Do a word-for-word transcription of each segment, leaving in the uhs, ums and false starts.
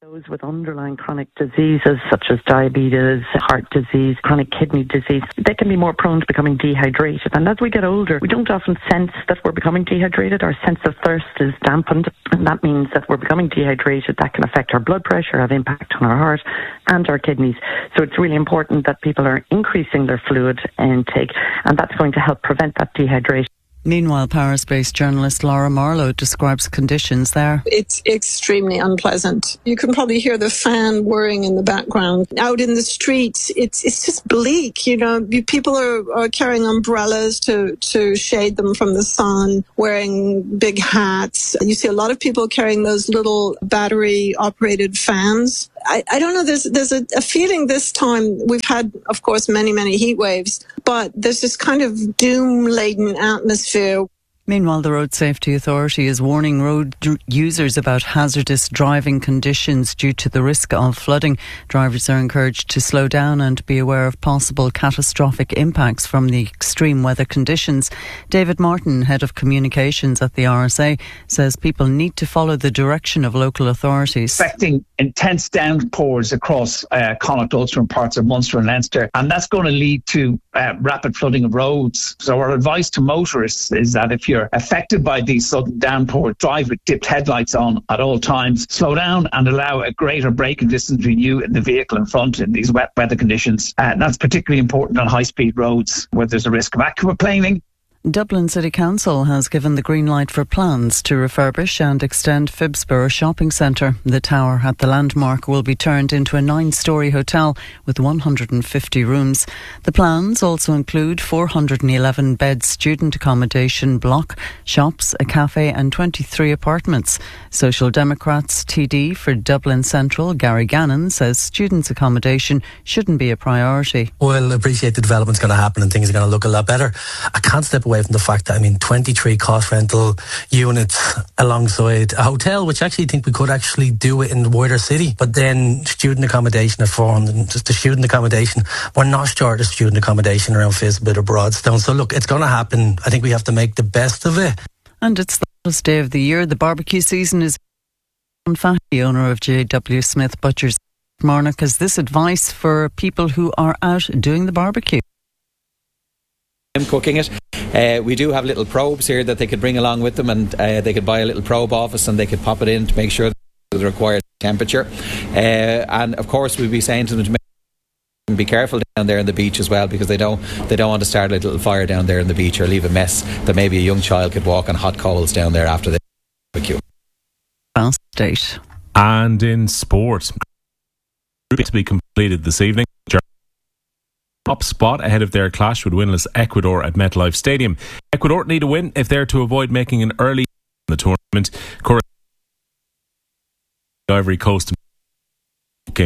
Those with underlying chronic diseases such as diabetes, heart disease, chronic kidney disease, they can be more prone to becoming dehydrated. And as we get older, we don't often sense that we're becoming dehydrated. Our sense of thirst is dampened, and that means that we're becoming dehydrated. That can affect our blood pressure, have impact on our heart and our kidneys. So it's really important that people are increasing their fluid intake, and that's going to help prevent that dehydration. Meanwhile, Paris-based journalist Laura Marlowe describes conditions there. It's extremely unpleasant. You can probably hear the fan whirring in the background. Out in the streets, it's it's just bleak. You know, people are, are carrying umbrellas to, to shade them from the sun, wearing big hats. You see a lot of people carrying those little battery-operated fans. I, I don't know, there's there's a, a feeling this time, we've had, of course, many, many heat waves, but there's this kind of doom-laden atmosphere. Meanwhile, the Road Safety Authority is warning road users about hazardous driving conditions due to the risk of flooding. Drivers are encouraged to slow down and be aware of possible catastrophic impacts from the extreme weather conditions. David Martin, Head of Communications at the R S A, says people need to follow the direction of local authorities. Expecting intense downpours across uh, Connacht, Ulster and parts of Munster and Leinster, and that's going to lead to uh, rapid flooding of roads. So our advice to motorists is that if you're affected by these sudden downpours, drive with dipped headlights on at all times, slow down and allow a greater braking distance between you and the vehicle in front in these wet weather conditions. Uh, and that's particularly important on high-speed roads where there's a risk of aquaplaning. Dublin City Council has given the green light for plans to refurbish and extend Phibsborough Shopping Centre. The tower at the landmark will be turned into a nine-storey hotel with one hundred fifty rooms. The plans also include four hundred eleven bed student accommodation block, shops, a cafe and twenty-three apartments. Social Democrats T D for Dublin Central, Gary Gannon, says students' accommodation shouldn't be a priority. Well, I appreciate the development's going to happen and things are going to look a lot better. I can't step away from the fact that, I mean, twenty-three cost rental units alongside a hotel, which I actually think we could actually do it in the wider city. But then student accommodation at four hundred, just the student accommodation, we're not short of student accommodation around Phibsborough or Broadstone. So look, it's going to happen. I think we have to make the best of it. And it's the hottest day of the year. The barbecue season is on. Fatty, owner of J W Smith Butchers, Marnock, has this advice for people who are out doing the barbecue. I'm cooking it. Uh, we do have little probes here that they could bring along with them, and uh, they could buy a little probe office and they could pop it in to make sure that the required temperature. Uh, and of course, we'd be saying to them to make, be careful down there on the beach as well, because they don't they don't want to start a little fire down there on the beach or leave a mess that maybe a young child could walk on hot coals down there after the barbecue. Fast date. And in sport, to be completed this evening. Top spot ahead of their clash with winless Ecuador at MetLife Stadium. Ecuador need a win if they're to avoid making an early in the tournament. Ivory Coast game.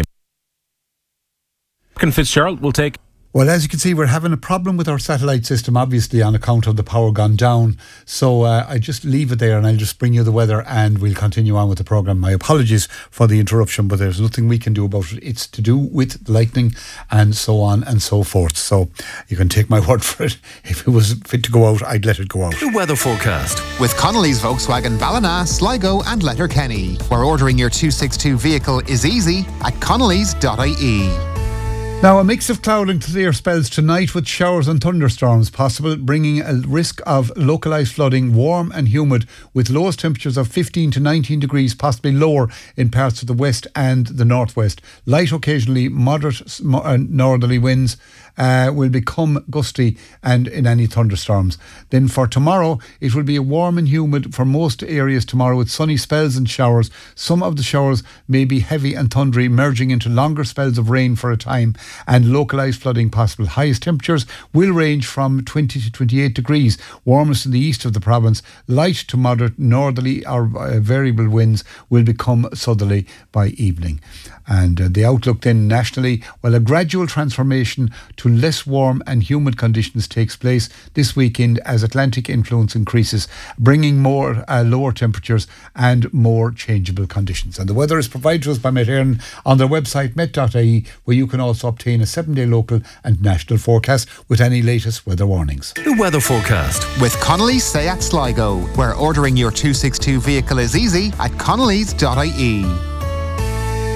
Ken Fitzgerald will take. Well, as you can see, we're having a problem with our satellite system, obviously, on account of the power gone down. So uh, I just leave it there and I'll just bring you the weather and we'll continue on with the programme. My apologies for the interruption, but there's nothing we can do about it. It's to do with lightning and so on and so forth. So you can take my word for it. If it was fit to go out, I'd let it go out. The weather forecast with Connolly's Volkswagen Ballina, Sligo and Letterkenny, where ordering your two sixty-two vehicle is easy at connellys dot I E. Now, a mix of cloud and clear spells tonight with showers and thunderstorms possible, bringing a risk of localised flooding, warm and humid, with lowest temperatures of fifteen to nineteen degrees, possibly lower in parts of the west and the northwest. Light, occasionally moderate northerly winds uh, will become gusty and in any thunderstorms. Then for tomorrow, it will be warm and humid for most areas tomorrow, with sunny spells and showers. Some of the showers may be heavy and thundery, merging into longer spells of rain for a time, and localised flooding possible. Highest temperatures will range from twenty to twenty-eight degrees, warmest in the east of the province. Light to moderate northerly or uh, variable winds will become southerly by evening. And uh, the outlook then nationally, well, a gradual transformation to less warm and humid conditions takes place this weekend as Atlantic influence increases, bringing more uh, lower temperatures and more changeable conditions. And the weather is provided to us by Met Éireann on their website met dot I E, where you can also obtain a seven-day local and national forecast with any latest weather warnings. The weather forecast with Connolly Seat Sligo, where ordering your two sixty-two vehicle is easy at connellys dot I E.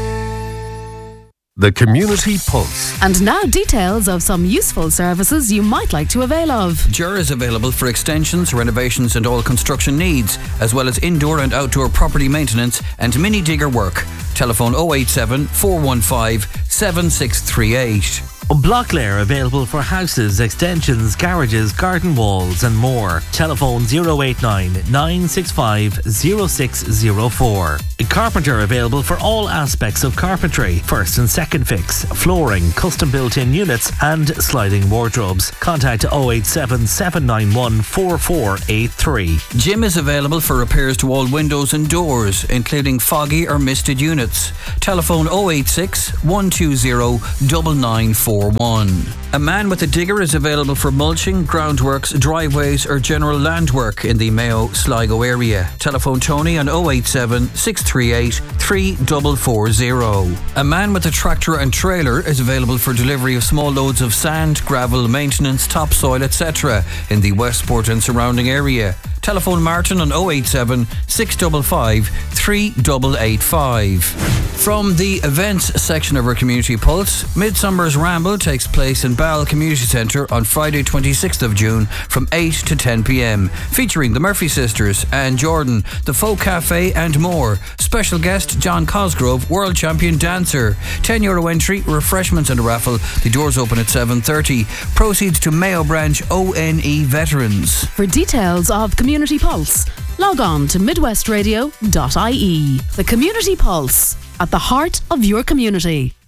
The Community Pulse. And now details of some useful services you might like to avail of. Ger is available for extensions, renovations and all construction needs, as well as indoor and outdoor property maintenance and mini digger work. Telephone oh eight seven, four one five, seven six three eight. Blocklair available for houses, extensions, garages, garden walls and more. Telephone oh eight nine, nine six five, oh six oh four. Carpenter available for all aspects of carpentry. First and second fix, flooring, custom built-in units and sliding wardrobes. Contact oh eight seven, seven nine one, four four eight three. Jim is available for repairs to all windows and doors, including foggy or misted units. Telephone oh eight six, one two zero, nine nine four one. A man with a digger is available for mulching, groundworks, driveways or general land work in the Mayo Sligo area. Telephone Tony on oh eight seven, six three eight, three four four zero. A man with a tractor and trailer is available for delivery of small loads of sand, gravel, maintenance, topsoil, et cetera in the Westport and surrounding area. Telephone Martin on oh eight seven, six five five, three eight eight five. From the events section of our Community Pulse, Midsummer's Ramble takes place in Ball Community Centre on Friday twenty-sixth of June from eight to ten p.m, featuring the Murphy Sisters, Anne Jordan, the Folk Cafe and more. Special guest John Cosgrove, world champion dancer. ten euro entry, refreshments and a raffle. The doors open at seven thirty. Proceeds to Mayo Branch O N E veterans. For details of Community Pulse, log on to midwestradio dot I E. The Community Pulse, at the heart of your community.